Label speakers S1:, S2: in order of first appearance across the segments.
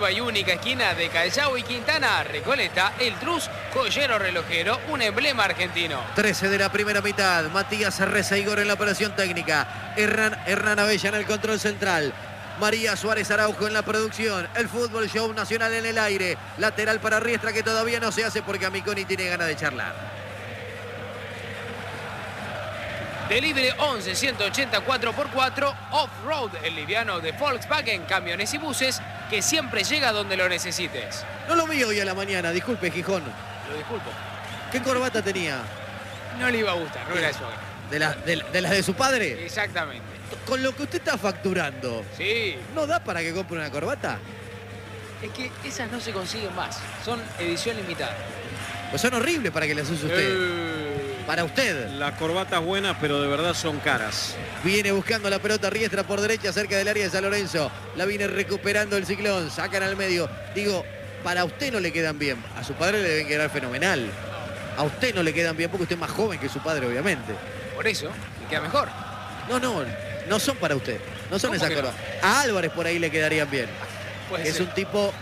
S1: Y única esquina de Callao y Quintana, Recoleta, el Trus, joyero relojero, un emblema argentino.
S2: 13 de la primera mitad. Matías Reseigor en la operación técnica. Hernán Abella en el control central. María Suárez Araujo en la producción. El fútbol show nacional en el aire. Lateral para Riestra, que todavía no se hace porque Amiconi tiene ganas de charlar.
S1: De libre 11 184 por 4, Off-Road, el liviano de Volkswagen, camiones y buses, que siempre llega donde lo necesites.
S2: No lo vi hoy a la mañana, disculpe, Gijón.
S1: Lo disculpo.
S2: ¿Qué corbata tenía?
S1: No le iba a gustar, no era eso.
S2: ¿De las de su padre?
S1: Exactamente.
S2: Con lo que usted está facturando,
S1: Sí.
S2: ¿no da para que compre una corbata?
S1: Es que esas no se consiguen más, son edición limitada.
S2: Pues son horribles para que las use usted. Para usted.
S3: Las corbatas buenas, pero de verdad son caras.
S2: Viene buscando la pelota Riestra por derecha, cerca del área de San Lorenzo. La viene recuperando el Ciclón. Sacan al medio. Digo, para usted no le quedan bien. A su padre le deben quedar fenomenal. A usted no le quedan bien porque usted es más joven que su padre, obviamente.
S1: Por eso, le queda mejor.
S2: No son para usted. No son esas corbatas. A Álvarez por ahí le quedarían bien. Es un tipo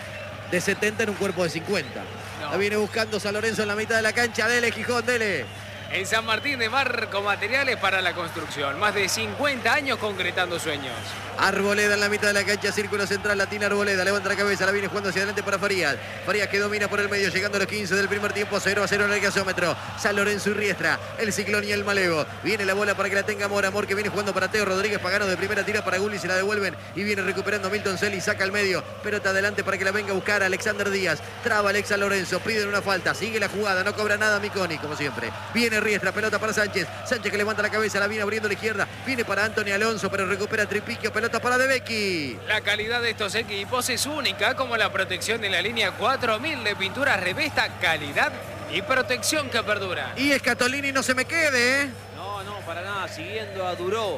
S2: de 70 en un cuerpo de 50. No. La viene buscando San Lorenzo en la mitad de la cancha. Dele, Gijón, dele.
S1: En San Martín de Marco, materiales para la construcción. Más de 50 años concretando sueños.
S2: Arboleda en la mitad de la cancha, círculo central, latina Arboleda, levanta la cabeza, la viene jugando hacia adelante para Farías. Farías que domina por el medio, llegando a los 15 del primer tiempo, 0-0 en el gasómetro. San Lorenzo y Riestra, el Ciclón y el Malevo. Viene la bola para que la tenga Amor, Amor que viene jugando para Teo Rodríguez Pagano de primera, tira para Gulli, se la devuelven y viene recuperando Milton Celi, saca al medio, pelota adelante para que la venga a buscar Alexander Díaz. Traba Alex San Lorenzo, piden una falta, sigue la jugada, no cobra nada Miconi, como siempre. Viene Riestra, pelota para Sánchez, Sánchez que levanta la cabeza, la viene abriendo a la izquierda, viene para Anthony Alonso, pero recupera Tripiquio, pelota para De Becchi.
S1: La calidad de estos equipos es única, como la protección de la línea 4000 de pinturas Revesta, calidad y protección que perdura.
S2: Y Escatolini no se me quede, ¿eh?
S4: No, para nada, siguiendo a Duró.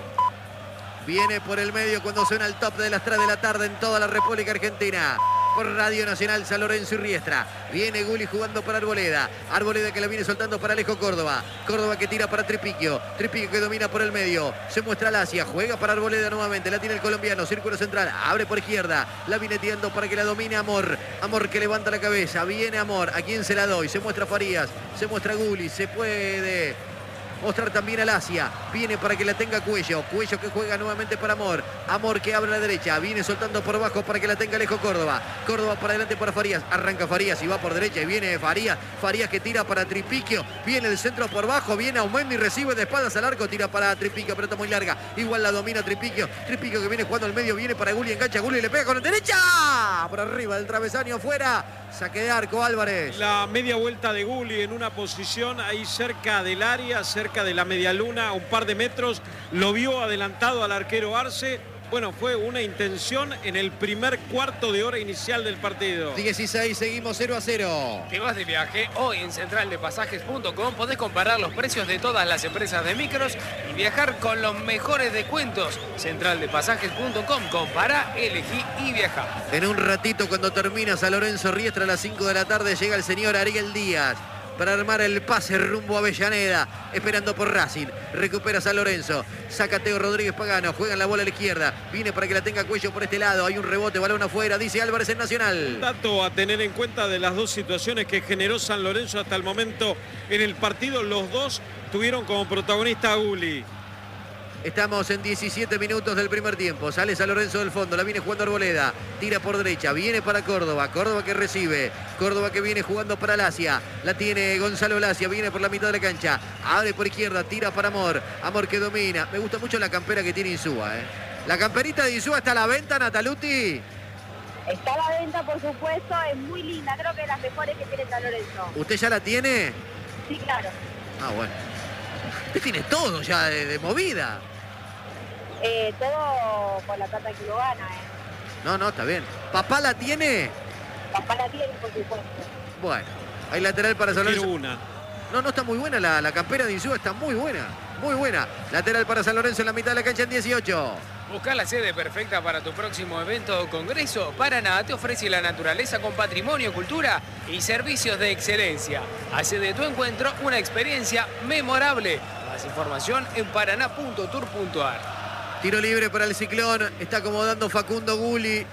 S2: Viene por el medio cuando suena el top de las 3 de la tarde en toda la República Argentina. Por Radio Nacional, San Lorenzo y Riestra. Viene Gulli jugando para Arboleda. Arboleda que la viene soltando para Alejo Córdoba. Córdoba que tira para Tripiquio. Tripiquio que domina por el medio. Se muestra Lacia. Juega para Arboleda nuevamente. La tiene el colombiano. Círculo central. Abre por izquierda. La viene tirando para que la domine Amor. Amor que levanta la cabeza. Viene Amor. ¿A quién se la doy? Se muestra Farías. Se muestra Gulli. Se puede mostrar también a Lacia. Viene para que la tenga Cuello. Cuello que juega nuevamente para Amor. Amor que abre a la derecha. Viene soltando por abajo para que la tenga Alejo Córdoba. Córdoba para adelante para Farías. Arranca Farías y va por derecha. Y viene Farías. Farías que tira para Tripiquio. Viene el centro por abajo. Viene Aumendi. Recibe de espaldas al arco. Tira para Tripiquio. Pelota muy larga. Igual la domina Tripiquio. Tripiquio que viene jugando al medio. Viene para Gulli. Engancha Gulli. Le pega con la derecha. Por arriba del travesaño afuera. Saque de arco Álvarez.
S3: La media vuelta de Gulli en una posición ahí cerca del área, cerca de la medialuna, a un par de metros. Lo vio adelantado al arquero Arce. Bueno, fue una intención en el primer cuarto de hora inicial del partido.
S2: 16, seguimos 0-0.
S1: ¿Te vas de viaje? Hoy en centraldepasajes.com podés comparar los precios de todas las empresas de micros y viajar con los mejores descuentos. Centraldepasajes.com, compara, elegí y viaja.
S2: En un ratito, cuando termina San Lorenzo Riestra a las 5 de la tarde, llega el señor Ariel Díaz para armar el pase rumbo a Avellaneda, esperando por Racing. Recupera San Lorenzo, saca Teo Rodríguez Pagano, juega la bola a la izquierda, viene para que la tenga Cuello por este lado, hay un rebote, balón afuera, dice Álvarez en Nacional.
S3: Dato a tener en cuenta de las dos situaciones que generó San Lorenzo hasta el momento en el partido, los dos tuvieron como protagonista a Gulli.
S2: Estamos en 17 minutos del primer tiempo. Sale San Lorenzo del fondo. La viene jugando Arboleda. Tira por derecha. Viene para Córdoba. Córdoba que recibe. Córdoba que viene jugando para Lacia. La tiene Gonzalo Lacia. Viene por la mitad de la cancha. Abre por izquierda. Tira para Amor. Amor que domina. Me gusta mucho la campera que tiene Insúa. La camperita de Insúa está a la venta, Nataluti.
S5: Está a la venta, por supuesto. Es muy linda. Creo que es las mejores que tiene San Lorenzo.
S2: ¿Usted ya la tiene?
S5: Sí, claro.
S2: Ah, bueno. Usted tiene todo ya de movida.
S5: Todo con la plata que lo gana,
S2: No, está bien. ¿Papá la tiene?
S5: Papá la tiene, por supuesto.
S2: Bueno, hay lateral para San Lorenzo.
S3: Quiero una.
S2: No está muy buena la campera de Insúa, está muy buena. Muy buena. Lateral para San Lorenzo en la mitad de la cancha en 18.
S1: Busca la sede perfecta para tu próximo evento o congreso. Paraná te ofrece la naturaleza con patrimonio, cultura y servicios de excelencia. Hace de tu encuentro una experiencia memorable. Más información en paraná.tour.ar.
S2: Tiro libre para el Ciclón. Está acomodando Facundo Gulli.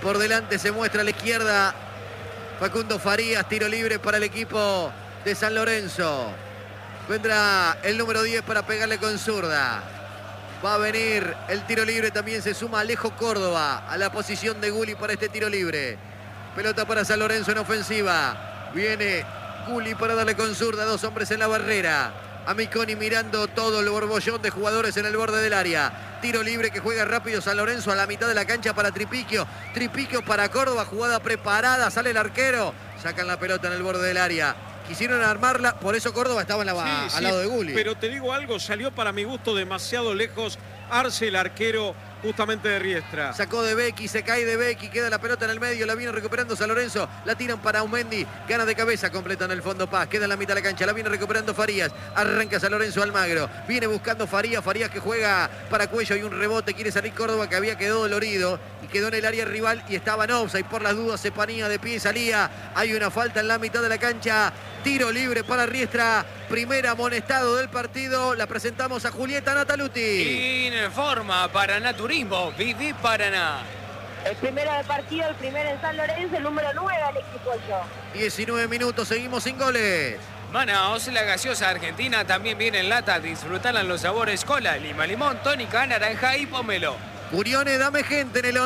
S2: por delante se muestra a la izquierda Facundo Farías, tiro libre para el equipo de San Lorenzo. Vendrá el número 10 para pegarle con zurda. Va a venir el tiro libre, también se suma Alejo Córdoba a la posición de Gulli para este tiro libre. Pelota para San Lorenzo en ofensiva. Viene Gulli para darle con zurda, 2 hombres en la barrera. A Miconi mirando todo el borbollón de jugadores en el borde del área. Tiro libre que juega rápido San Lorenzo a la mitad de la cancha para Tripiquio. Tripiquio para Córdoba, jugada preparada, sale el arquero. Sacan la pelota en el borde del área. Quisieron armarla, por eso Córdoba estaba al lado de Gulli.
S3: Pero te digo algo, salió para mi gusto demasiado lejos Arce, el arquero justamente de Riestra.
S2: Sacó de Becchi, se cae de Becchi, queda la pelota en el medio, la viene recuperando San Lorenzo, la tiran para Aumendi, gana de cabeza, completa en el fondo Paz, queda en la mitad de la cancha, la viene recuperando Farías, arranca San Lorenzo Almagro, viene buscando Farías que juega para Cuello y un rebote, quiere salir Córdoba que había quedado dolorido y quedó en el área rival y estaba en offside, por las dudas se ponía de pie y salía, hay una falta en la mitad de la cancha, tiro libre para Riestra, primer amonestado del partido, la presentamos a Julieta Nataluti.
S1: Informa para Naturismo, Viví Paraná.
S5: El primero del partido, el primero en San Lorenzo, el número 9 al equipo yo.
S2: 19 minutos, seguimos sin goles.
S1: Manaos, la gaseosa argentina también viene en lata. Disfrutarán los sabores cola, lima, limón, tónica, naranja y pomelo.
S2: Curione, dame gente en el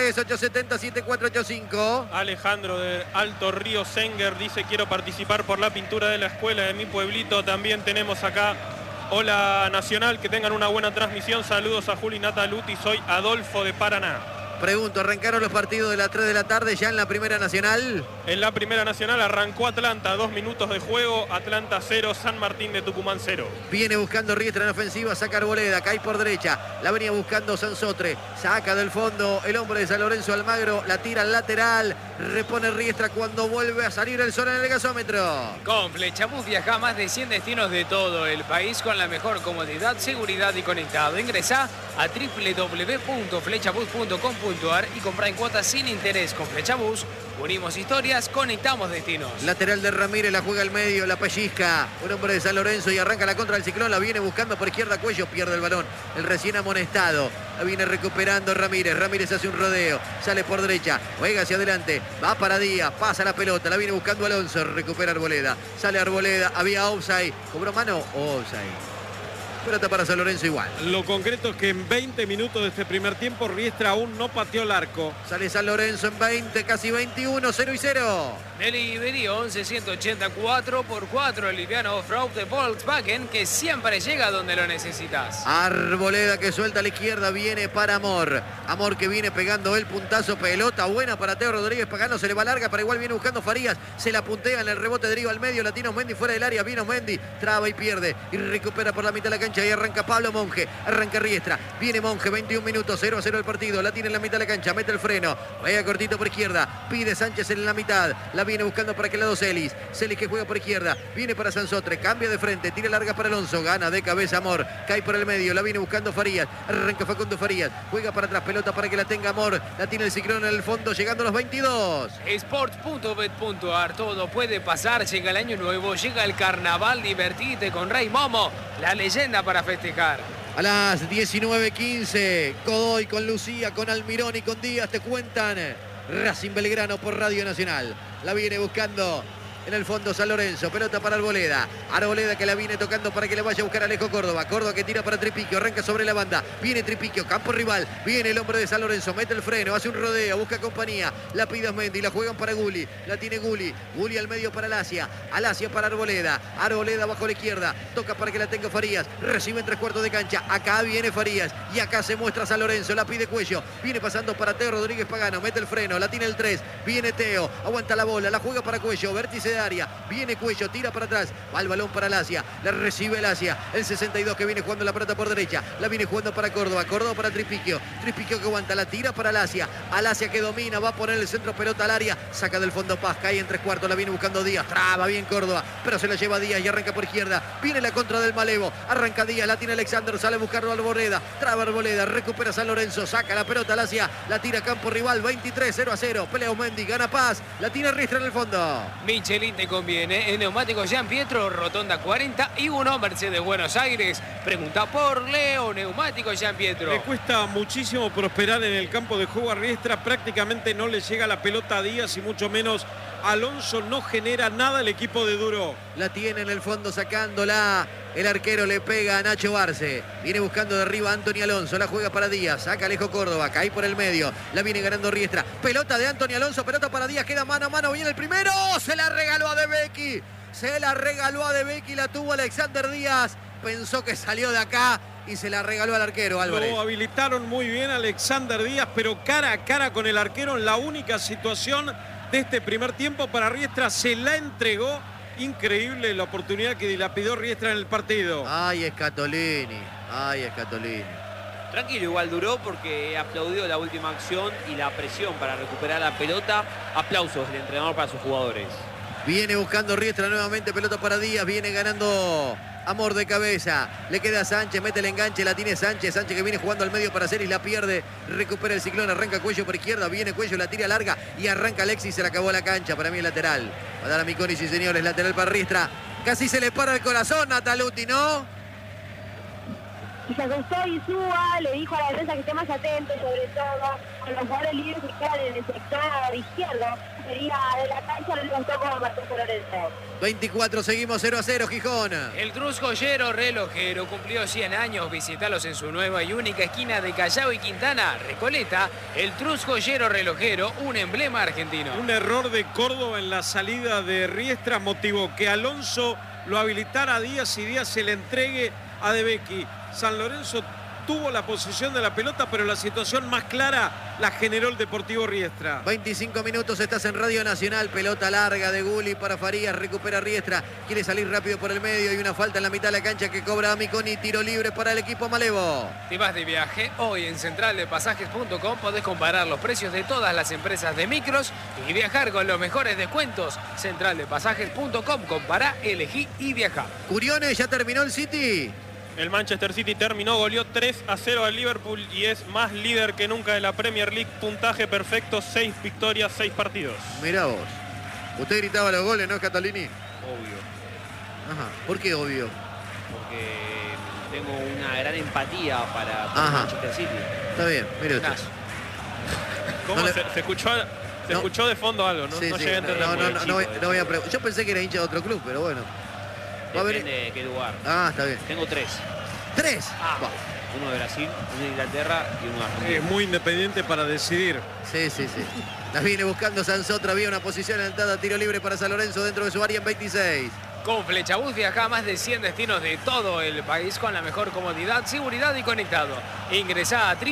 S2: 11-3-870-7485.
S6: Alejandro de Alto Río Senger dice: quiero participar por la pintura de la escuela de mi pueblito. También tenemos acá: hola Nacional, que tengan una buena transmisión. Saludos a Juli Nataluti, soy Adolfo de Paraná.
S2: Pregunto, ¿arrancaron los partidos de las 3 de la tarde ya en la Primera Nacional?
S6: En la Primera Nacional arrancó Atlanta, 2 minutos de juego, Atlanta 0, San Martín de Tucumán 0.
S2: Viene buscando Riestra en ofensiva, saca Arboleda, cae por derecha, la venía buscando Sansotre, saca del fondo el hombre de San Lorenzo Almagro, la tira al lateral, repone Riestra cuando vuelve a salir el sol en el gasómetro.
S1: Con Flechabús viaja a más de 100 destinos de todo el país con la mejor comodidad, seguridad y conectado. Ingresá a www.flechabus.com.ar y compra en cuotas sin interés. Con Flechabús unimos historias, conectamos destinos.
S2: Lateral de Ramírez, la juega al medio, la pellizca, un hombre de San Lorenzo y arranca la contra del Ciclón, la viene buscando por izquierda Cuello, pierde el balón, el recién amonestado, la viene recuperando Ramírez, Ramírez hace un rodeo, sale por derecha, juega hacia adelante, va para Díaz, pasa la pelota, la viene buscando Alonso, recupera Arboleda, sale Arboleda, había offside, cobró mano, offside. Pelota para San Lorenzo igual.
S3: Lo concreto es que en 20 minutos de este primer tiempo Riestra aún no pateó el arco.
S2: Sale San Lorenzo en 20, casi 21, 0-0.
S1: Delivery 11-184x4, el liviano off-road de Volkswagen que siempre llega donde lo necesitas.
S2: Arboleda que suelta a la izquierda, viene para Amor. Amor que viene pegando el puntazo, pelota buena para Teo Rodríguez Pagano, se le va larga, para igual viene buscando Farías, se la puntea en el rebote, deriva al medio, Latino Mendy fuera del área, vino Mendy, traba y pierde, y recupera por la mitad de la cancha, y arranca Pablo Monge, arranca Riestra, viene Monge, 21 minutos, 0-0 el partido, la tiene en la mitad de la cancha, mete el freno, juega cortito por izquierda, pide Sánchez en la mitad, la viene buscando para aquel lado Celis que juega por izquierda, viene para Sansotre, cambia de frente, tira larga para Alonso, gana de cabeza Amor, cae por el medio, la viene buscando Farías, arranca Facundo Farías, juega para atrás, pelota para que la tenga Amor, la tiene el Ciclón en el fondo, llegando a los 22.
S1: Sports.bet.ar, todo puede pasar, llega el año nuevo, llega el carnaval, divertite con Rey Momo, la leyenda para festejar.
S2: A las 19:15, Godoy con Lucía, con Almirón y con Díaz te cuentan Racing Belgrano por Radio Nacional. La viene buscando en el fondo San Lorenzo, pelota para Arboleda, Arboleda que la viene tocando para que le vaya a buscar Alejo Córdoba, Córdoba que tira para Tripiquio, arranca sobre la banda, viene Tripiquio, campo rival, viene el hombre de San Lorenzo, mete el freno, hace un rodeo, busca compañía, la pide Mendy, la juegan para Gulli, la tiene Gulli al medio para Alasia para Arboleda, Arboleda bajo la izquierda, toca para que la tenga Farías, recibe en 3/4 de cancha, acá viene Farías y acá se muestra San Lorenzo, la pide Cuello, viene pasando para Teo Rodríguez Pagano, mete el freno, la tiene el 3, viene Teo, aguanta la bola, la juega para Cuello, vértice de área, viene Cuello, tira para atrás, va el balón para Alasia, la recibe Alasia, el 62 que viene jugando la pelota por derecha, la viene jugando para Córdoba, Córdoba para Tripiquio, Tripiquio que aguanta, la tira para Alasia, Alasia que domina, va a poner el centro, pelota al área, saca del fondo Paz, cae en 3/4, la viene buscando Díaz, traba bien Córdoba, pero se la lleva Díaz y arranca por izquierda, viene la contra del Malevo, arranca Díaz, la tiene Alexander, sale a buscarlo Arboleda, traba Arboleda, recupera San Lorenzo, saca la pelota Alasia, la tira a campo rival, 23, 0-0, pelea Mendy, gana Paz, la tira Riestra en el fondo.
S1: Michelin feeling te conviene. En Neumáticos Gian Pietro, Rotonda 41, Mercedes Buenos Aires. Pregunta por Leo, Neumáticos Gian Pietro.
S3: Le cuesta muchísimo prosperar en el campo de juego a Riestra. Prácticamente no le llega la pelota a Díaz y mucho menos Alonso. No genera nada el equipo de Duró.
S2: La tiene en el fondo sacándola. El arquero le pega a Nacho Barce. Viene buscando de arriba a Anthony Alonso. La juega para Díaz. Saca Alejo Córdoba. Cae por el medio. La viene ganando Riestra. Pelota de Anthony Alonso. Pelota para Díaz. Queda mano a mano. Viene el primero. Se la regaló a De Becchi. Se la regaló a De Becchi. La tuvo Alexander Díaz. Pensó que salió de acá y se la regaló al arquero, Álvarez.
S3: Lo habilitaron muy bien Alexander Díaz, pero cara a cara con el arquero en la única situación de este primer tiempo para Riestra. Se la entregó. Increíble la oportunidad que dilapidó Riestra en el partido.
S2: Ay, Scatolini. Ay, Scatolini.
S4: Tranquilo, igual Duró porque aplaudió la última acción y la presión para recuperar la pelota. Aplausos del entrenador para sus jugadores.
S2: Viene buscando Riestra nuevamente, pelota para Díaz, viene ganando Amor de cabeza. Le queda a Sánchez, mete el enganche, la tiene Sánchez. Sánchez que viene jugando al medio para Celis, la pierde, recupera el Ciclón, arranca Cuello por izquierda, viene Cuello, la tira larga y arranca Alexis, se le acabó la cancha. Para mí es lateral. Va a dar a Miconi, sí señores, lateral para Riestra. Casi se le para el corazón Nataluti, ¿no?
S5: Y se asustó Insúa, le dijo a la defensa que esté más atento, sobre todo con los jugadores libres que quedan en el sector izquierdo. Sería de la cancha, lo levantó como Martín Lorenzo.
S2: 24, seguimos 0-0, Gijón.
S1: El Cruz Joyero Relojero cumplió 100 años. Visitalos en su nueva y única esquina de Callao y Quintana, Recoleta. El Cruz Joyero Relojero, un emblema argentino.
S3: Un error de Córdoba en la salida de Riestra motivó que Alonso lo habilitara a Díaz y Díaz se le entregue a De Becchi. San Lorenzo tuvo la posesión de la pelota, pero la situación más clara la generó el Deportivo Riestra.
S2: 25 minutos, estás en Radio Nacional. Pelota larga de Gulli para Farías, recupera Riestra. Quiere salir rápido por el medio y una falta en la mitad de la cancha que cobra a Miconi. Tiro libre para el equipo Malevo.
S1: Te vas de viaje. Hoy en centraldepasajes.com podés comparar los precios de todas las empresas de micros y viajar con los mejores descuentos. Centraldepasajes.com. Compará, elegí y viajá.
S2: Curiones, ya terminó el City.
S6: El Manchester City terminó, goleó 3-0 al Liverpool y es más líder que nunca de la Premier League. Puntaje perfecto, 6 victorias, 6 partidos.
S2: Mirá vos. Usted gritaba los goles, ¿no, Catalini?
S4: Obvio.
S2: Ajá. ¿Por qué obvio?
S4: Porque tengo una gran empatía para Manchester City.
S2: Está bien, mire usted.
S6: ¿Cómo
S2: No le...
S6: se escuchó de fondo algo? No,
S2: Sí,
S6: no
S2: sí,
S6: llegué a entender.
S2: no voy a preguntar. Yo pensé que era hincha de otro club, pero bueno.
S4: Depende de qué lugar.
S2: Ah, está bien.
S4: Tengo 3.
S2: ¿3?
S4: Uno de Brasil, uno de Inglaterra y uno de Argentina.
S3: Es muy independiente para decidir.
S2: Sí. La viene buscando Sansotra. Había una posición adelantada. Tiro libre para San Lorenzo dentro de su área en 26.
S1: Con Flechabús viaja a más de 100 destinos de todo el país con la mejor comodidad, seguridad y conectado. Ingresá a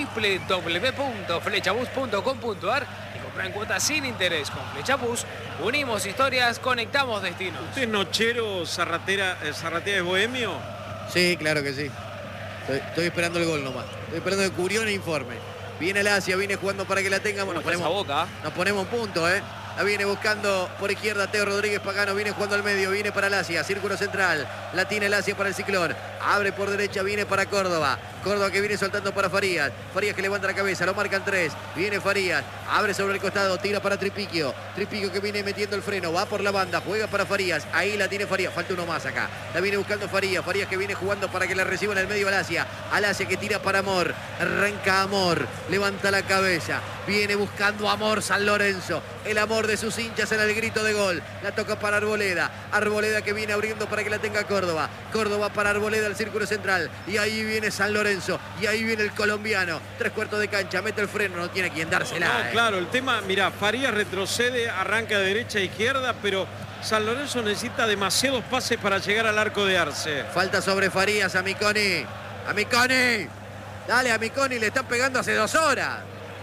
S1: www.flechabus.com.ar y compra en cuotas sin interés. Con Flechabús unimos historias, conectamos destinos.
S3: ¿Usted es nochero Zarratea de Bohemio?
S2: Sí, claro que sí. Estoy esperando el gol nomás. Estoy esperando que Curione informe. Viene el Asia, viene jugando para que la tengamos. Nos ponemos un punto, ¿eh? La viene buscando por izquierda Teo Rodríguez Pagano. Viene jugando al medio. Viene para el Asia. Círculo central. La tiene el Asia para el Ciclón. Abre por derecha. Viene para Córdoba. Córdoba que viene soltando para Farías. Farías que levanta la cabeza. Lo marcan 3. Viene Farías. Abre sobre el costado. Tira para Tripiquio. Tripiquio que viene metiendo el freno. Va por la banda. Juega para Farías. Ahí la tiene Farías. Falta uno más acá. La viene buscando Farías. Farías que viene jugando para que la reciba en el medio al Asia. Al Asia que tira para Amor. Arranca Amor. Levanta la cabeza. Viene buscando Amor San Lorenzo. El amor de sus hinchas en el grito de gol. La toca para Arboleda. Arboleda que viene abriendo para que la tenga Córdoba. Córdoba para Arboleda al círculo central. Y ahí viene San Lorenzo. Y ahí viene el colombiano. 3/4 de cancha. Mete el freno. No tiene quien dársela.
S3: No, claro. El tema, mira, Farías retrocede, arranca de derecha a izquierda, pero San Lorenzo necesita demasiados pases para llegar al arco de Arce.
S2: Falta sobre Farías a Miconi. ¡A Miconi! Dale a Miconi. Le están pegando hace 2 horas.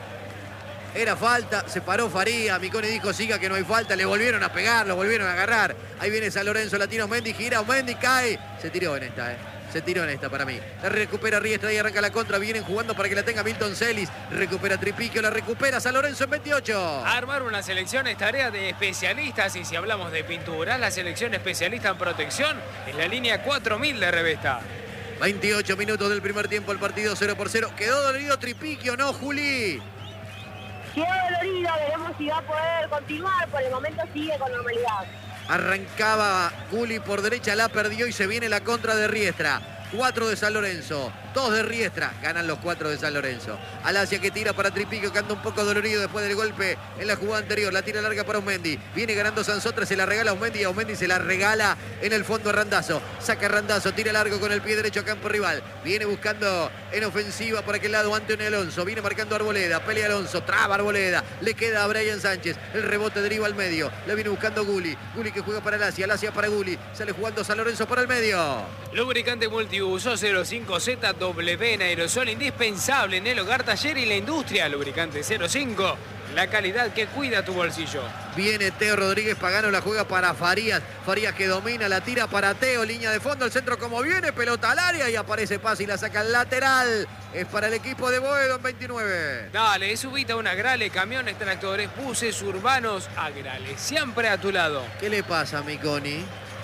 S2: Era falta, se paró Farías, Miconi dijo siga que no hay falta, le volvieron a pegar, lo volvieron a agarrar. Ahí viene San Lorenzo, Latino Mendy, gira, Mendy cae. Se tiró en esta, Se tiró en esta para mí. La recupera Riestra y arranca la contra. Vienen jugando para que la tenga Milton Celis. Recupera Tripiquio, la recupera San Lorenzo en 28.
S1: Armar una selección es tarea de especialistas y si hablamos de pintura, la selección especialista en protección es la línea 4000 de Revesta.
S2: 28 minutos del primer tiempo, el partido 0-0. Quedó dolido Tripiquio, ¿no, Juli?
S5: Quedó dolorido, veremos si va a poder continuar. Por el momento sigue con normalidad.
S2: Arrancaba Gulli por derecha, la perdió y se viene la contra de Riestra. 4 de San Lorenzo, 2 de Riestra, ganan los 4 de San Lorenzo. Alasia que tira para Tripico, que anda un poco dolorido después del golpe en la jugada anterior. La tira larga para Aumendi, viene ganando Sansotre, se la regala a Aumendi y Aumendi se la regala en el fondo a Randazzo. Saca Randazzo, tira largo con el pie derecho a campo rival. Viene buscando en ofensiva por aquel lado Antonio Alonso, viene marcando Arboleda, pelea Alonso, traba Arboleda, le queda a Brian Sánchez, el rebote deriva al medio, la viene buscando Gulli, Gulli que juega para Alasia, Alasia para Gulli, sale jugando San Lorenzo para el medio.
S1: Lubricante multiuso 05ZW en aerosol, indispensable en el hogar, taller y la industria. Lubricante 05, la calidad que cuida tu bolsillo.
S2: Viene Teo Rodríguez Pagano, la juega para Farías. Farías que domina, la tira para Teo, línea de fondo, el centro como viene, pelota al área y aparece Paz y la saca al lateral. Es para el equipo de Boedo en 29.
S1: Dale, subite a un Agrale, camiones, tractores, buses urbanos, Agrale, siempre a tu lado.
S2: ¿Qué le pasa a Miconi?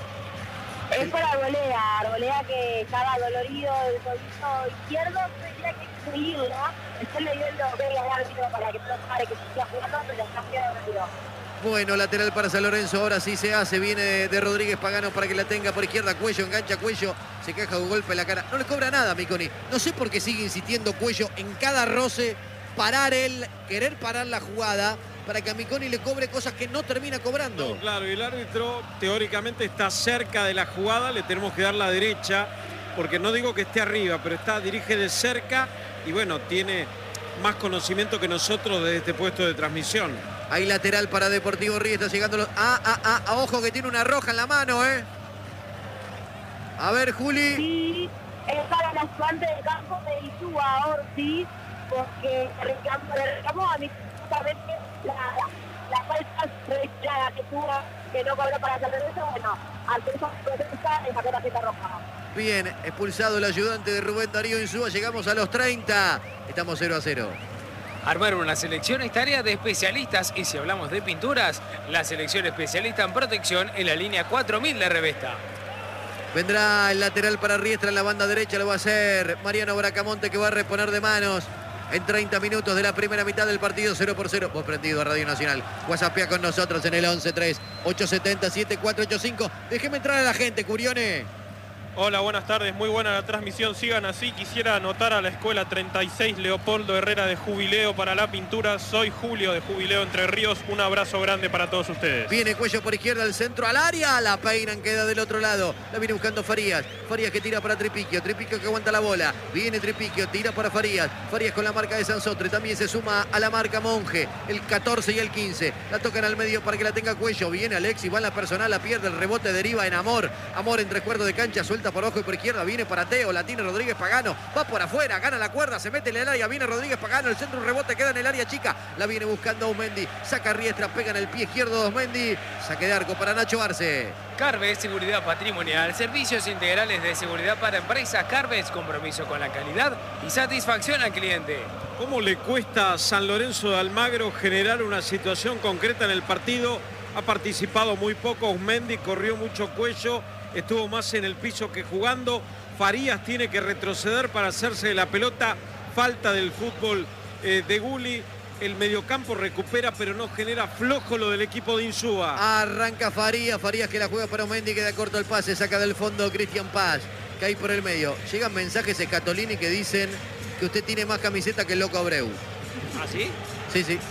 S5: Es por Arboleda que estaba dolorido del tobillo izquierdo, tendría que seguirlo, ¿no? Estoy leyendo al árbitro para que no pare que se siga jugando, pero está quedando dolorido.
S2: Bueno, lateral para San Lorenzo, ahora sí se hace, viene de Rodríguez Pagano para que la tenga por izquierda, Cuello, engancha Cuello, se queja un golpe en la cara, no le cobra nada a Miconi, no sé por qué sigue insistiendo Cuello en cada roce, parar él, querer parar la jugada, para que a Miconi le cobre cosas que no termina cobrando.
S3: No, claro, y el árbitro teóricamente está cerca de la jugada, le tenemos que dar la derecha, porque no digo que esté arriba, pero dirige de cerca y bueno, tiene más conocimiento que nosotros desde este puesto de transmisión.
S2: Hay lateral para Deportivo Riestra, llegando los... ojo que tiene una roja en la mano, ¿eh? A ver, Juli.
S5: Sí, es para el ayudante del campo de Insúa, Ortiz, porque le reclamó a mí justamente la falta registrada que tuvo, que no cobró para San Lorenzo. Bueno, ante esa protesta le sacó tarjeta roja.
S2: Bien, expulsado el ayudante de Rubén Darío Insúa, llegamos a los 30, estamos 0-0.
S1: Armar una selección es tarea de especialistas y si hablamos de pinturas, la selección especialista en protección en la línea 4000 de Revesta.
S2: Vendrá el lateral para Riestra en la banda derecha, lo va a hacer Mariano Bracamonte que va a reponer de manos. En 30 minutos de la primera mitad del partido, 0-0. Vos prendido a Radio Nacional. WhatsAppea con nosotros en el 11-3-870-7485. Déjeme entrar a la gente, Curione.
S6: Hola, buenas tardes, muy buena la transmisión, sigan así. Quisiera anotar a la escuela 36 Leopoldo Herrera de Jubileo para la pintura. Soy Julio de Jubileo Entre Ríos, un abrazo grande para todos ustedes.
S2: Viene Cuello por izquierda, el centro al área, la peinan, queda del otro lado. La viene buscando Farías, Farías que tira para Tripiquio, Tripiquio que aguanta la bola. Viene Tripiquio, tira para Farías, Farías con la marca de Sansotre, también se suma a la marca Monje, el 14 y el 15. La tocan al medio para que la tenga Cuello, viene Alexis, va en la personal, la pierde, el rebote deriva en Amor. Amor en tres cuartos de cancha, suelta por abajo y por izquierda, viene para Teo, la tiene Rodríguez Pagano, va por afuera, gana la cuerda, se mete en el área, viene Rodríguez Pagano, el centro, un rebote, queda en el área chica, la viene buscando Aumendi, saca Riestra, pega en el pie izquierdo de Aumendi, saque de arco para Nacho Arce.
S1: Carves, seguridad patrimonial, servicios integrales de seguridad para empresas. Carves, compromiso con la calidad y satisfacción al cliente.
S3: ¿Cómo le cuesta a San Lorenzo de Almagro generar una situación concreta en el partido? Ha participado muy poco Aumendi, corrió mucho Cuello, estuvo más en el piso que jugando. Farías tiene que retroceder para hacerse de la pelota. Falta del fútbol de Gulli. El mediocampo recupera, pero no genera, flojo lo del equipo de Insúa.
S2: Arranca Farías, Farías que la juega para Aumendi, queda corto el pase, saca del fondo Cristian Paz, que hay por el medio. Llegan mensajes de Catolini que dicen que usted tiene más camiseta que el Loco Abreu.
S4: ¿Ah, sí?
S2: Sí, sí.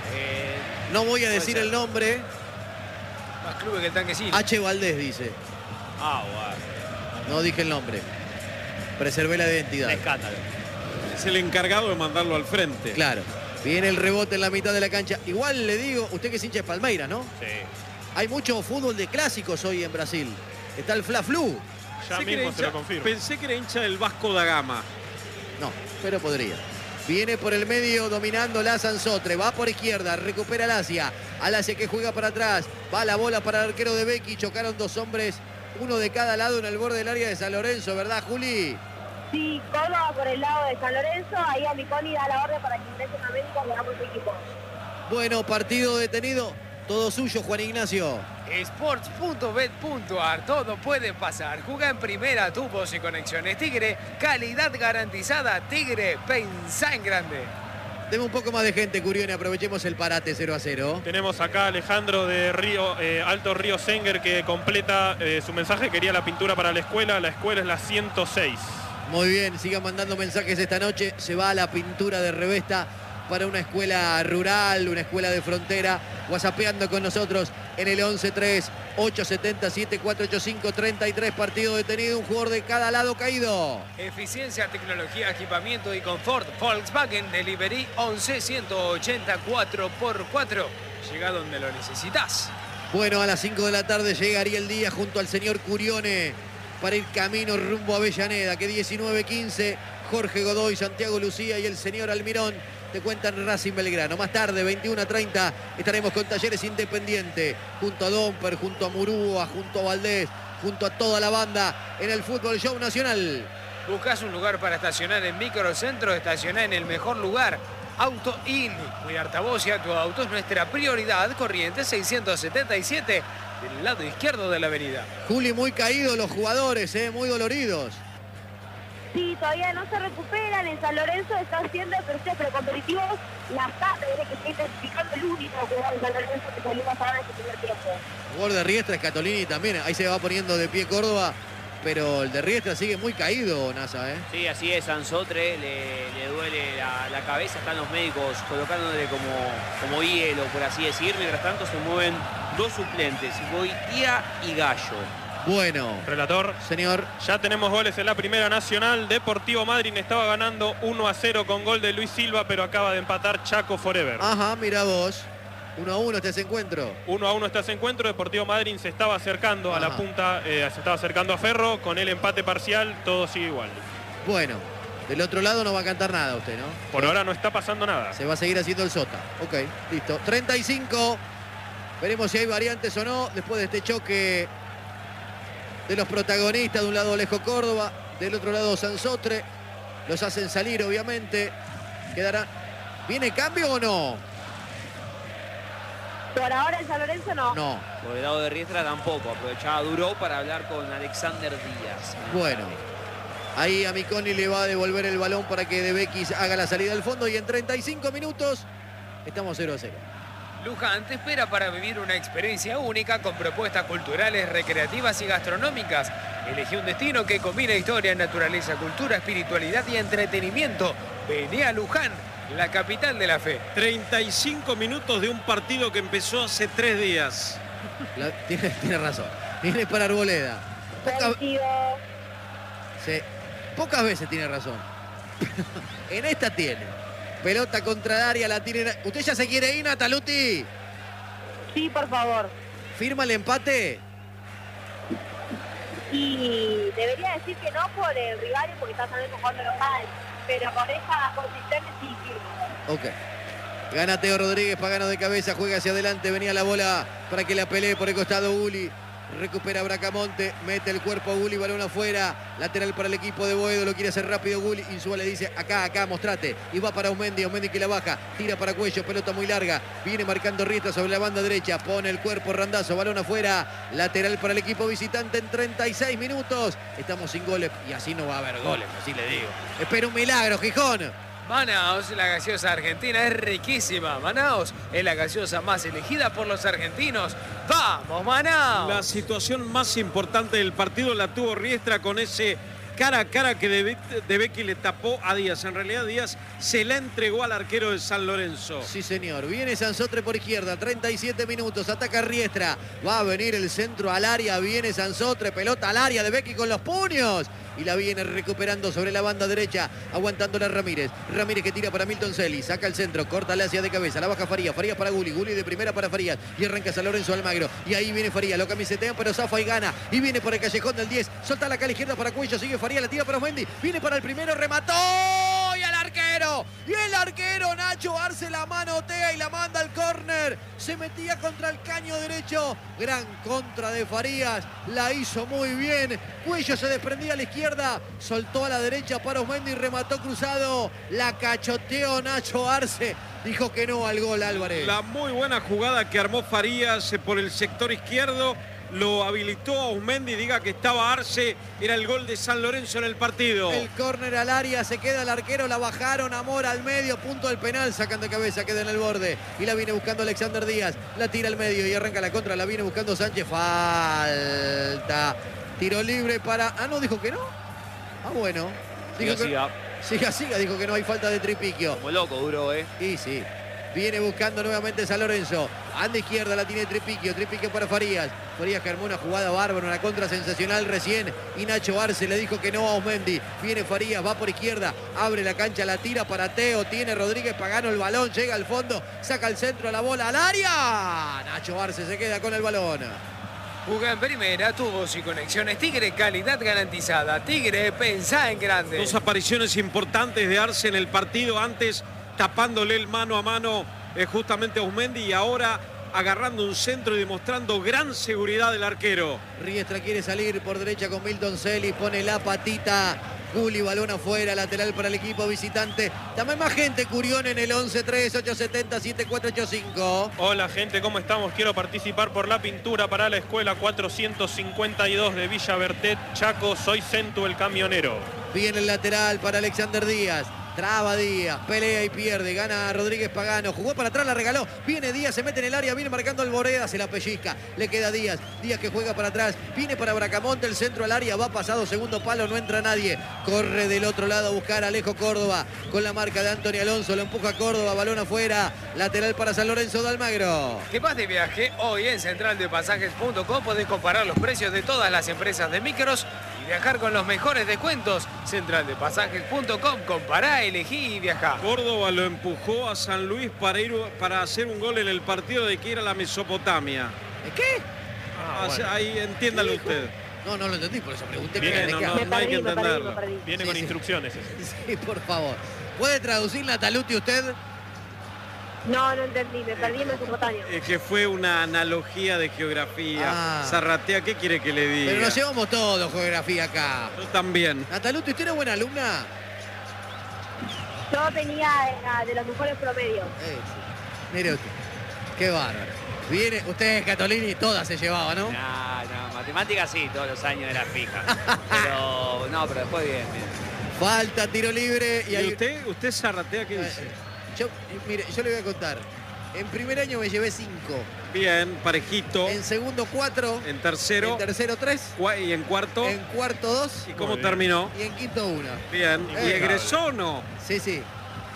S2: No voy a decir el nombre.
S1: Más clubes que el tanque sí.
S2: H. Valdés dice.
S4: Ah, bueno.
S2: No dije el nombre. Preservé la identidad.
S4: Escándalo.
S3: Es el encargado de mandarlo al frente.
S2: Claro. Viene el rebote en la mitad de la cancha. Igual le digo, usted que es hincha de Palmeiras, ¿no?
S4: Sí.
S2: Hay mucho fútbol de clásicos hoy en Brasil. Está el Fla-Flu.
S6: Ya mismo se lo confirmo.
S3: Pensé que era hincha del Vasco da Gama.
S2: No, pero podría. Viene por el medio dominando la Sansotre. Va por izquierda, recupera Alasia. Alasia que juega para atrás. Va la bola para el arquero de Becky. Chocaron dos hombres, uno de cada lado en el borde del área de San Lorenzo, ¿verdad, Juli?
S5: Sí, Córdoba por el lado de San Lorenzo, ahí a Miconi da la orden para que ingresen a médicos de ambos equipos.
S2: Bueno, partido detenido, todo suyo, Juan Ignacio.
S1: Sports.bet.ar, todo puede pasar. Juega en primera, tubos y conexiones Tigre, calidad garantizada. Tigre, pensá en grande.
S2: Deme un poco más de gente, Curione, aprovechemos el parate 0-0.
S6: Tenemos acá a Alejandro de Alto Río Senger que completa su mensaje. Quería la pintura para la escuela es la 106.
S2: Muy bien, sigan mandando mensajes esta noche. Se va a la pintura de Revesta para una escuela rural, una escuela de frontera. WhatsAppeando con nosotros en el 11-3-877-485-33. Partido detenido, un jugador de cada lado caído.
S1: Eficiencia, tecnología, equipamiento y confort. Volkswagen Delivery 11-180 4x4. Llega donde lo necesitas.
S2: Bueno, a las 5 de la tarde llegaría el día junto al señor Curione para ir camino rumbo a Avellaneda, que 19-15, Jorge Godoy, Santiago Lucía y el señor Almirón te cuentan Racing Belgrano. Más tarde, 21:30, estaremos con Talleres Independiente, junto a Domper, junto a Murúa, junto a Valdés, junto a toda la banda en el Fútbol Show Nacional.
S1: ¿Buscas un lugar para estacionar en Microcentro? Estacioná en el mejor lugar. Auto In. Cuidarte a vos y a tu auto es nuestra prioridad. Corrientes 677, del lado izquierdo de la avenida.
S2: Juli, muy caídos los jugadores, muy doloridos.
S5: Sí, todavía no se recuperan. En San Lorenzo está haciendo ejercicios precompetitivos. Las tardes que está identificando el único jugador de San Lorenzo que salió más adelante en el primer tiempo.
S2: Jugador de Riestra, Scatolini también. Ahí se va poniendo de pie Córdoba. Pero el de Riestra sigue muy caído, Nasa,
S4: Sí, así es. Sansotre le duele la cabeza. Están los médicos colocándole como hielo, por así decir. Mientras tanto se mueven dos suplentes, Goitía y Gallo.
S2: Bueno,
S6: Relator,
S2: señor.
S6: ya tenemos goles en la Primera Nacional. Deportivo Madryn estaba ganando 1-0 con gol de Luis Silva, pero acaba de empatar Chaco Forever.
S2: Ajá, mira vos. 1-1 este encuentro.
S6: 1-1 está ese encuentro. Deportivo Madryn se estaba acercando a la punta, se estaba acercando a Ferro. Con el empate parcial, todo sigue igual.
S2: Bueno, del otro lado no va a cantar nada usted, ¿no?
S6: Por ahora no está pasando nada.
S2: Se va a seguir haciendo el sota. Ok, listo. 35. Veremos si hay variantes o no después de este choque de los protagonistas. De un lado Alejo Córdoba, del otro lado Sansotre. Los hacen salir, obviamente. Quedará. ¿Viene cambio o no?
S5: Por ahora en San Lorenzo no.
S2: No.
S4: Por el lado de Riestra tampoco. Aprovechaba Duró para hablar con Alexander Díaz.
S2: Bueno. Ahí a Miconi le va a devolver el balón para que De Bequis haga la salida al fondo. Y en 35 minutos estamos 0-0.
S1: Luján te espera para vivir una experiencia única con propuestas culturales, recreativas y gastronómicas. Elegí un destino que combina historia, naturaleza, cultura, espiritualidad y entretenimiento. Vení a Luján, la capital de la fe.
S3: 35 minutos de un partido que empezó hace 3 días.
S2: Tiene razón. Viene para Arboleda. Pocas veces tiene razón. En esta tiene. Pelota contra el área, la tiene. ¿Usted ya se quiere ir, Nataluti?
S5: Sí, por favor.
S2: ¿Firma el empate?
S5: Y debería decir que no por el rival y porque está saliendo jugando local. Pero con esa consistencia sí firma.
S2: Ok. Gana Teo Rodríguez, Pagano de cabeza, juega hacia adelante, venía la bola para que la pelee por el costado Uli. Recupera Bracamonte, mete el cuerpo a Guli, balón afuera, lateral para el equipo de Boedo, lo quiere hacer rápido Guli, Insúa le dice acá, mostrate, y va para Aumendi que la baja, tira para Cuello, pelota muy larga, viene marcando Riestra sobre la banda derecha, pone el cuerpo Randazo, balón afuera, lateral para el equipo visitante en 36 minutos, estamos sin goles, y así no va a haber goles, así le digo, espera un milagro, Gijón.
S1: Manaos, la gaseosa argentina es riquísima. Manaos es la gaseosa más elegida por los argentinos. ¡Vamos, Manaos!
S3: La situación más importante del partido la tuvo Riestra con ese cara a cara que De Becky le tapó a Díaz. En realidad Díaz se la entregó al arquero de San Lorenzo.
S2: Sí, señor. Viene Sansotre por izquierda, 37 minutos, ataca Riestra. Va a venir el centro al área, viene Sansotre, pelota al área, De Becky con los puños. Y la viene recuperando sobre la banda derecha, aguantándola Ramírez. Ramírez que tira para Milton Celi, saca el centro, corta la hacia de cabeza, la baja Farías, Farías para Guli, Guli de primera para Farías. Y arranca San Lorenzo Almagro. Y ahí viene Farías, lo camisetean, pero zafa y gana. Y viene por el callejón del 10, solta la cara izquierda para Cuello, sigue Farías, la tira para Mendy, viene para el primero, remató. Y al arquero. Y el arquero Nacho Arce la manotea y la manda al córner. Se metía contra el caño derecho. Gran contra de Farías. La hizo muy bien. Cuello se desprendía a la izquierda. Soltó a la derecha para Osmendi y remató cruzado. La cachoteó Nacho Arce. Dijo que no al gol, Álvarez.
S3: La muy buena jugada que armó Farías por el sector izquierdo. lo habilitó a Osmendi, diga que estaba Arce, era el gol de San Lorenzo en el partido.
S2: El córner al área, se queda el arquero, la bajaron, Amor al medio, punto del penal, sacan de cabeza, queda en el borde. Y la viene buscando Alexander Díaz, la tira al medio y arranca la contra, la viene buscando Sánchez, falta. Tiro libre para... Ah, no, dijo que no. Ah, bueno. Dijo siga, dijo que no hay falta de Tripiquio.
S4: Como loco, duro,
S2: Y sí. Viene buscando nuevamente San Lorenzo. Anda izquierda, la tiene Tripiquio. Tripiquio para Farías. Farías que armó una jugada bárbara, una contra sensacional recién. Y Nacho Arce le dijo que no a Osmendi. Viene Farías, va por izquierda. Abre la cancha, la tira para Teo. Tiene Rodríguez Pagano el balón. Llega al fondo. Saca el centro, la bola al área. Nacho Arce se queda con el balón.
S1: Juega en primera, tubos y conexiones Tigre, calidad garantizada. Tigre, pensá en grande.
S3: Dos apariciones importantes de Arce en el partido, antes tapándole el mano a mano justamente a Osmendi y ahora agarrando un centro y demostrando gran seguridad del arquero.
S2: Riestra quiere salir por derecha con Milton Celis, pone la patita. Gulli, balón afuera, lateral para el equipo visitante. También más gente, Curión en el 11-3-870-7485.
S6: Hola gente, ¿cómo estamos? Quiero participar por la pintura para la escuela 452 de Villa Bertet, Chaco. Soy Centu el camionero.
S2: Viene el lateral para Alexander Díaz. Traba Díaz, pelea y pierde, gana Rodríguez Pagano, jugó para atrás, la regaló, viene Díaz, se mete en el área, viene marcando Alboreda, se la pellizca, le queda Díaz, Díaz que juega para atrás, viene para Bracamonte, el centro al área, va pasado, segundo palo, no entra nadie, corre del otro lado a buscar a Alejo Córdoba, con la marca de Antonio Alonso, lo empuja Córdoba, balón afuera, lateral para San Lorenzo de Almagro.
S1: ¿Qué más de viaje? Hoy en centraldepasajes.com podés comparar los precios de todas las empresas de micros y viajar con los mejores descuentos. Centraldepasajes.com, compará, elegí y viajá.
S3: Córdoba lo empujó a San Luis para hacer un gol en el partido de que era la Mesopotamia.
S2: ¿De qué?
S6: Bueno.
S3: Ahí entiéndalo usted.
S2: No lo entendí, por eso pregunté.
S6: Viene,
S2: ¿de qué
S3: no
S2: habla?
S3: hay que entenderlo.
S6: Viene
S2: Sí,
S6: con
S2: sí.
S6: instrucciones ese.
S2: Sí, por favor. ¿Puede traducir, Nataluti, usted?
S5: No entendí, me perdí en Mesopotamia.
S3: Es que fue una analogía de geografía. Zarratea, ¿qué quiere que le diga?
S2: Pero nos llevamos todo, geografía acá.
S3: Yo también.
S2: Nataluti, ¿usted era buena alumna?
S5: Yo tenía de los mejores promedios.
S2: Sí. Mire usted, qué bárbaro. Viene, usted, Catolini, todas se llevaba, ¿no?
S4: No, matemáticas sí, todos los años era fija. Pero después bien.
S2: Falta, tiro libre.
S3: ¿Y
S2: hay...
S3: usted Zarratea qué dice?
S2: Mire, yo le voy a contar. En primer año me llevé 5.
S3: Bien, parejito.
S2: En segundo 4.
S3: En tercero.
S2: En tercero 3.
S3: Y en cuarto.
S2: En cuarto 2.
S3: ¿Y cómo terminó?
S2: Y en quinto 1.
S3: Bien. ¿Y egresó o no?
S2: Sí.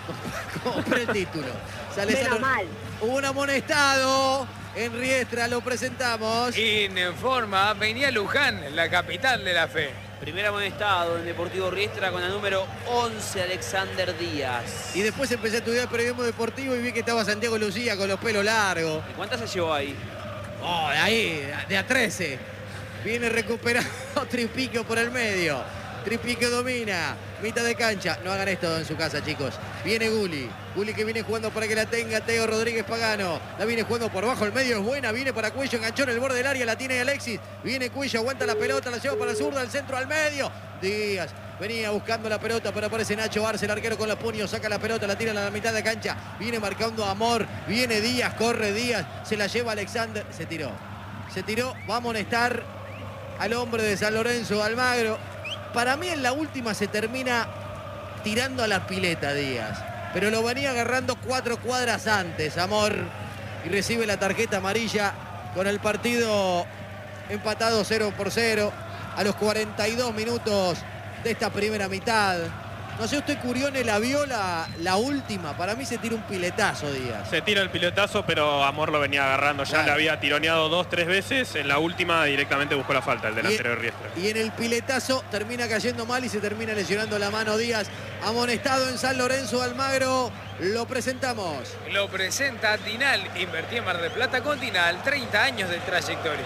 S2: Compré el título.
S5: Menos mal.
S2: Un amonestado. En Riestra lo presentamos.
S1: Informa venía Luján, la capital de la fe.
S4: Primer amonestado en Deportivo Riestra con el número 11, Alexander Díaz.
S2: Y después empecé a estudiar periodismo deportivo y vi que estaba Santiago Lucía con los pelos largos.
S4: ¿Y cuántas se llevó ahí?
S2: Oh, de ahí, de a 13. Viene recuperado Tripiquio por el medio. Tripiquio domina. Mitad de cancha. No hagan esto en su casa, chicos. Viene Gulli. Gulli que viene jugando para que la tenga Teo Rodríguez Pagano. La viene jugando por bajo. El medio es buena. Viene para Cuello. Enganchó en el borde del área. La tiene Alexis. Viene Cuello. Aguanta la pelota. La lleva para la zurda. El centro al medio. Díaz. Venía buscando la pelota, pero aparece Nacho Arce, el arquero con los puños, saca la pelota, la tira a la mitad de cancha, viene marcando Amor, viene Díaz, corre Díaz, se la lleva Alexander, se tiró, va a amonestar al hombre de San Lorenzo de Almagro. Para mí en la última se termina tirando a la pileta Díaz, pero lo venía agarrando 4 cuadras antes, Amor, y recibe la tarjeta amarilla con el partido empatado 0-0 a los 42 minutos de esta primera mitad. No sé, usted, Curione, la vio la última. Para mí se tira un piletazo, Díaz.
S6: Se tira el piletazo, pero Amor lo venía agarrando. Ya le había tironeado 2-3 veces. En la última directamente buscó la falta, el delantero de Riestra.
S2: Y en el piletazo termina cayendo mal y se termina lesionando la mano Díaz. Amonestado en San Lorenzo de Almagro. Lo presentamos.
S1: Lo presenta Tinal. Invertí en Mar del Plata con Tinal. 30 años de trayectoria.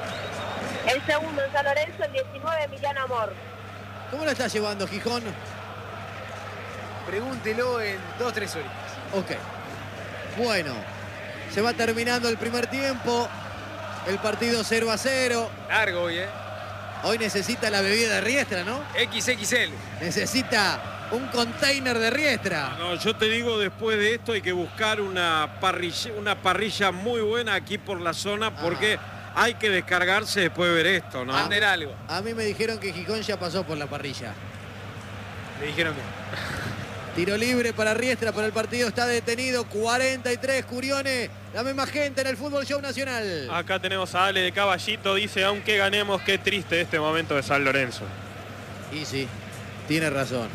S5: El segundo en San Lorenzo, el 19, Emiliano Amor.
S2: ¿Cómo la está llevando, Gijón?
S1: Pregúntelo en 2-3 horitas.
S2: Ok. Bueno, se va terminando el primer tiempo. El partido 0-0.
S1: Largo hoy,
S2: Hoy necesita la bebida de Riestra, ¿no?
S1: XXL.
S2: Necesita un container de Riestra.
S3: No, yo te digo, después de esto hay que buscar una parrilla muy buena aquí por la zona, porque hay que descargarse después de ver esto, ¿no?
S1: Manden algo.
S2: A mí me dijeron que Gijón ya pasó por la parrilla.
S1: Le dijeron que...
S2: Tiro libre para Riestra, pero el partido está detenido. 43, Curione. La misma gente en el Fútbol Show Nacional.
S6: Acá tenemos a Ale de Caballito, dice, aunque ganemos, qué triste este momento de San Lorenzo.
S2: Y sí, tiene razón.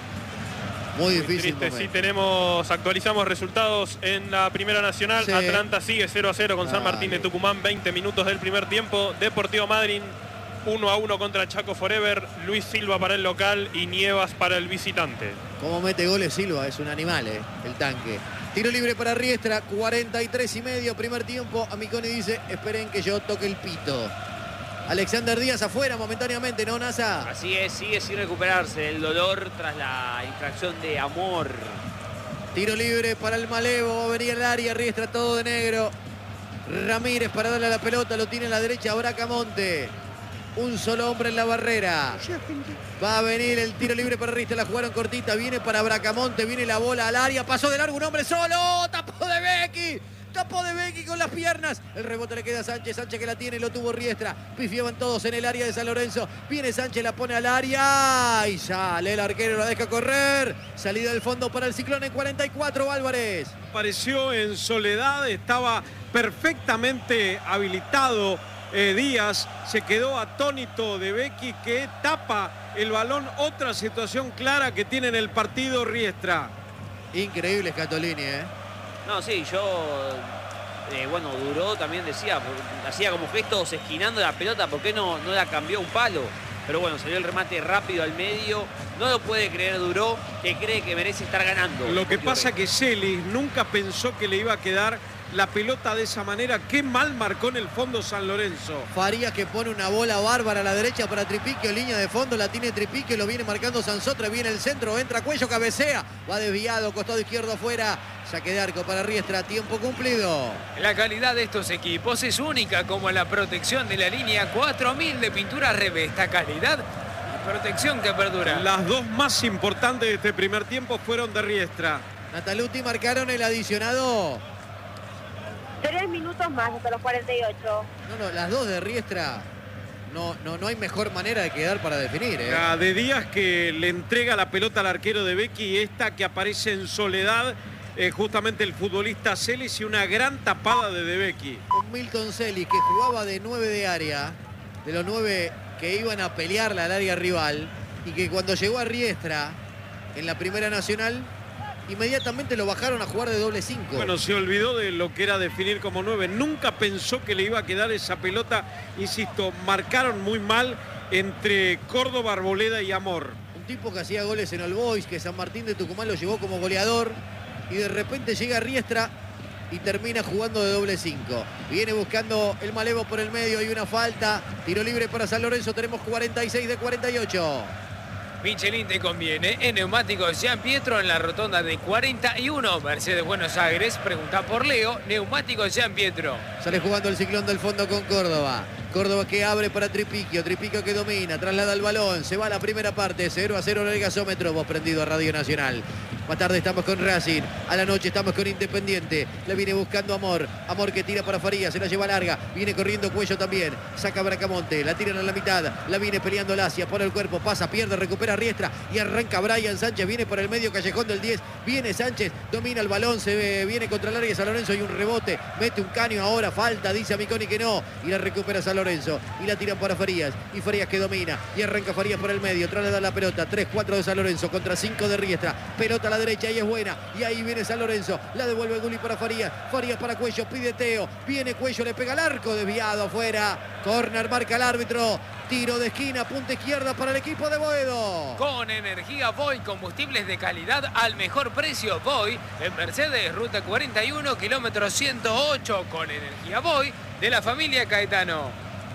S2: Muy difícil
S6: Triste,
S2: momento.
S6: sí, actualizamos resultados en la Primera Nacional.
S2: Sí.
S6: Atlanta sigue 0-0 con San Martín de Tucumán, 20 minutos del primer tiempo. Deportivo Madryn 1-1 contra Chaco Forever. Luis Silva para el local y Nievas para el visitante.
S2: Cómo mete goles Silva, es un animal, el tanque. Tiro libre para Riestra, 43,5, primer tiempo. Amiconi dice, esperen que yo toque el pito. Alexander Díaz afuera momentáneamente, ¿no, Nasa?
S4: Así es, sigue sin recuperarse el dolor tras la infracción de Amor.
S2: Tiro libre para el Malevo, va a venir el área, Riestra todo de negro. Ramírez para darle a la pelota, lo tiene a la derecha Bracamonte. Un solo hombre en la barrera. Va a venir el tiro libre para Riestra, la jugaron cortita, viene para Bracamonte, viene la bola al área, pasó de largo un hombre solo, tapó de Becky. Tapó de Becky con las piernas. El rebote le queda a Sánchez. Sánchez que la tiene, lo tuvo Riestra. Pifiaban todos en el área de San Lorenzo. Viene Sánchez, la pone al área. Y sale el arquero, la deja correr. Salida del fondo para el Ciclón en 44, Álvarez.
S3: Apareció en soledad, estaba perfectamente habilitado Díaz. Se quedó atónito de Becky que tapa el balón. Otra situación clara que tiene en el partido Riestra.
S2: Increíble Scatolini,
S4: No, sí, yo, bueno, Duró también decía, hacía como gestos esquinando la pelota, ¿por qué no la cambió un palo? Pero bueno, salió el remate rápido al medio, no lo puede creer Duró, que cree que merece estar ganando.
S3: Lo que pasa que Celis nunca pensó que le iba a quedar la pelota de esa manera. Qué mal marcó en el fondo San Lorenzo.
S2: Farías que pone una bola bárbara a la derecha para Tripiquio, línea de fondo, la tiene Tripiquio, lo viene marcando Sansotra, viene el centro, entra Cuello, cabecea, va desviado, costado izquierdo afuera, saque de arco para Riestra, tiempo cumplido.
S1: La calidad de estos equipos es única, como la protección de la línea 4000 de pintura Revesta, calidad y protección que perdura.
S3: Las dos más importantes de este primer tiempo fueron de Riestra.
S2: Nataluti marcaron el adicionado.
S5: 3 minutos más hasta los 48.
S2: No, las dos de Riestra. No hay mejor manera de quedar para definir,
S3: La de Díaz que le entrega la pelota al arquero de Becky y esta que aparece en soledad, justamente el futbolista Celis, y una gran tapada de Becky.
S2: Con Milton Celis, que jugaba de 9 de área, de los 9 que iban a pelearla al área rival, y que cuando llegó a Riestra en la Primera Nacional, inmediatamente lo bajaron a jugar de doble 5.
S3: Bueno, se olvidó de lo que era definir como 9. Nunca pensó que le iba a quedar esa pelota. Insisto, marcaron muy mal entre Córdoba, Arboleda y Amor.
S2: Un tipo que hacía goles en All Boys, que San Martín de Tucumán lo llevó como goleador, y de repente llega Riestra y termina jugando de doble 5. Viene buscando el Malevo por el medio, hay una falta. Tiro libre para San Lorenzo, tenemos 46 de 48.
S1: Michelin te conviene. En Neumáticos Gian Pietro en la rotonda de 41, Mercedes Buenos Aires. Pregunta por Leo. Neumáticos Gian Pietro.
S2: Sale jugando el Ciclón del fondo con Córdoba. Córdoba que abre para Tripiquio. Tripiquio que domina, traslada el balón. Se va a la primera parte. 0-0 en el gasómetro. Vos prendido a Radio Nacional. Más tarde estamos con Racing. A la noche estamos con Independiente. La viene buscando Amor. Amor que tira para Farías. Se la lleva larga. Viene corriendo Cuello también. Saca Bracamonte. La tiran a la mitad. La viene peleando Lacia. Pone el cuerpo. Pasa, pierde, recupera Riestra. Y arranca Brian Sánchez. Viene por el medio callejón del 10. Viene Sánchez. Domina el balón. Viene contra el área de San Lorenzo. Y un rebote. Mete un caño ahora. Falta. Dice Amiconi que no. Y la recupera San Lorenzo. Y la tiran para Farías. Y Farías que domina. Y arranca Farías por el medio. Traslada la pelota. 3-4 de San Lorenzo contra 5 de Riestra. Pelota a la derecha. Y es buena. Y ahí viene San Lorenzo. La devuelve Gulli para Farías. Farías para Cuello. Pide Teo. Viene Cuello. Le pega al arco. Desviado afuera. Corner marca el árbitro. Tiro de esquina. Punta izquierda para el equipo de Boedo.
S1: Con energía Voy. Combustibles de calidad al mejor precio. Voy en Mercedes. Ruta 41. Kilómetro 108. Con energía Voy de la familia Caetano.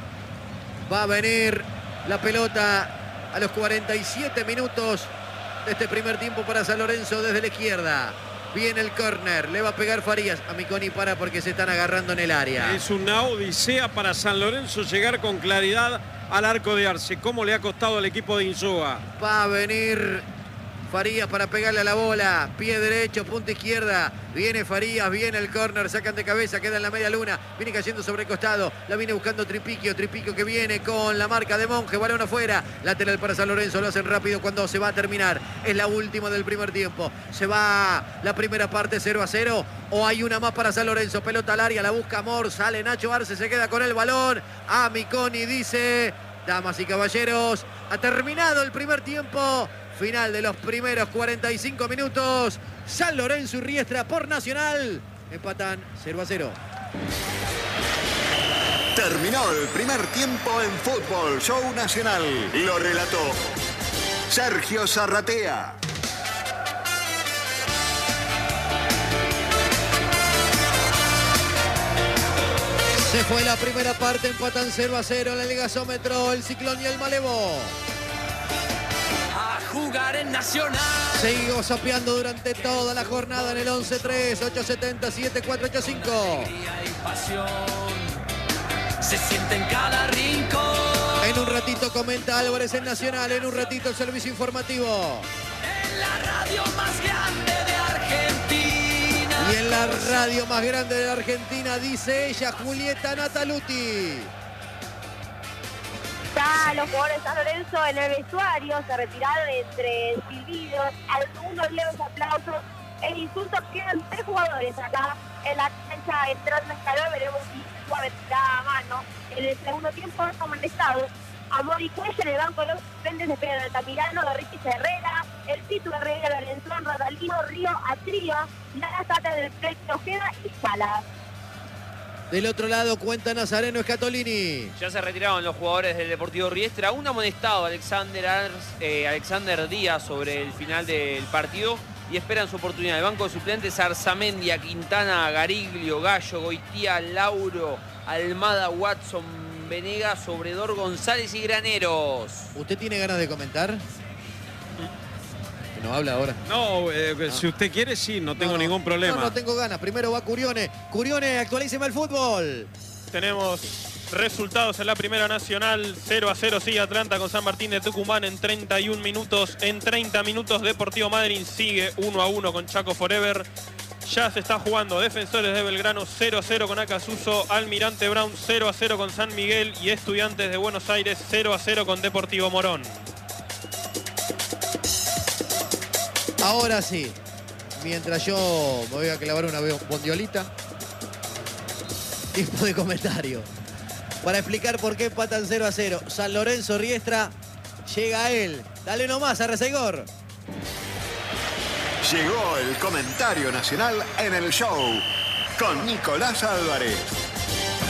S2: Va a venir la pelota a los 47 minutos de este primer tiempo para San Lorenzo desde la izquierda. Viene el córner, le va a pegar Farías. Amiconi para porque se están agarrando en el área.
S3: Es una odisea para San Lorenzo llegar con claridad al arco de Arce. ¿Cómo le ha costado al equipo de Insúa?
S2: Va a venir Farías para pegarle a la bola. Pie derecho, punta izquierda. Viene Farías, viene el córner, sacan de cabeza, queda en la media luna. Viene cayendo sobre el costado. La viene buscando Tripiquio. Tripiquio que viene con la marca de Monje. Balón afuera. Lateral para San Lorenzo. Lo hacen rápido cuando se va a terminar. Es la última del primer tiempo. Se va la primera parte 0-0. O hay una más para San Lorenzo. Pelota al área. La busca Amor. Sale Nacho Arce. Se queda con el balón. Amiconi dice: damas y caballeros, ha terminado el primer tiempo. Final de los primeros 45 minutos. San Lorenzo y Riestra por Nacional empatan 0-0.
S7: Terminó el primer tiempo en Fútbol Show Nacional. Lo relató Sergio Zarratea.
S2: Se fue la primera parte, empatan 0-0 en el gasómetro, el Ciclón y el Malevo.
S8: Jugar en Nacional.
S2: Seguimos sapeando durante toda la jornada en el 11-3, 870-7485.
S8: Se siente en cada rincón.
S2: En un ratito comenta Álvarez en Nacional, en un ratito el servicio informativo.
S8: En la radio más grande de Argentina.
S2: Y en la radio más grande de Argentina, dice ella, Julieta Nataluti.
S5: Ya los jugadores de San Lorenzo en el vestuario se retiraron entre silbidos, algunos leves aplausos e insultos. Quedan 3 jugadores acá en la cancha entrando a escalón. Veremos si suave tirada a mano. En el segundo tiempo son amonestados Amor y Cuello. En el banco los suplentes esperan Altamirano, Garritis Herrera, el Tito Herrera, Valentón, Rodalino, Río, Atría, Lara Sata del Proyecto Ojeda y Salas.
S2: Del otro lado cuenta Nazareno Scatolini.
S4: Ya se retiraron los jugadores del Deportivo Riestra. Un amonestado, Alexander Díaz, sobre el final del partido y esperan su oportunidad. El banco de suplentes: Arzamendia, Quintana, Gariglio, Gallo, Goitía, Lauro, Almada, Watson, Venegas, Obredor, González y Graneros.
S2: ¿Usted tiene ganas de comentar? No habla ahora.
S3: No, si usted quiere, sí, no tengo ningún problema.
S2: No tengo ganas. Primero va Curione. Curione, actualíceme el fútbol.
S6: Tenemos resultados en la Primera Nacional. 0-0 sigue Atlanta con San Martín de Tucumán en 31 minutos. En 30 minutos Deportivo Madryn sigue 1-1 con Chaco Forever. Ya se está jugando Defensores de Belgrano 0-0 con Acasuso. Almirante Brown 0-0 con San Miguel. Y Estudiantes de Buenos Aires 0-0 con Deportivo Morón.
S2: Ahora sí, mientras yo me voy a clavar una bondiolita, tiempo de comentario para explicar por qué empatan 0-0. San Lorenzo Riestra, llega a él. Dale nomás a Reseigor.
S7: Llegó el comentario nacional en el show con Nicolás Álvarez.